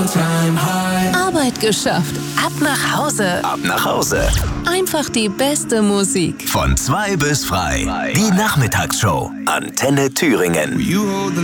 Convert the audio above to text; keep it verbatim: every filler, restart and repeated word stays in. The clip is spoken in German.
all-time high. Arbeit geschafft. Ab nach Hause. Ab nach Hause. Einfach die beste Musik. Von zwei bis frei. Die Nachmittagsshow. Antenne Thüringen. You hold the